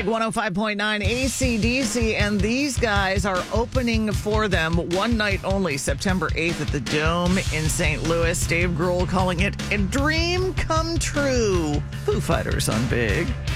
Big 105.9 AC/DC, and these guys are opening for them one night only, September 8th at the Dome in St. Louis. Dave Grohl calling it a dream come true. Foo Fighters on Big.